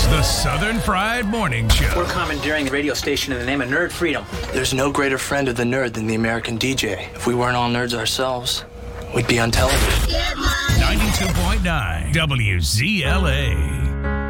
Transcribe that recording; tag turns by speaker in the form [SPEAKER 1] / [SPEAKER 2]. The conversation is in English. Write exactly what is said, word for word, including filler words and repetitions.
[SPEAKER 1] the Southern Fried Morning Show.
[SPEAKER 2] We're commandeering the radio station in the name of nerd freedom.
[SPEAKER 3] There's no greater friend of the nerd than the American D J. If we weren't all nerds ourselves, we'd be on television.
[SPEAKER 1] ninety-two point nine W Z L A.